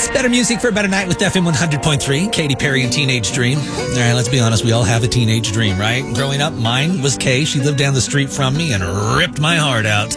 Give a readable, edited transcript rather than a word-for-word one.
Better music for a better night with FM 100.3, Katy Perry and Teenage Dream. All right, let's be honest. We all have a teenage dream, right? Growing up, mine was Kay. She lived down the street from me and ripped my heart out.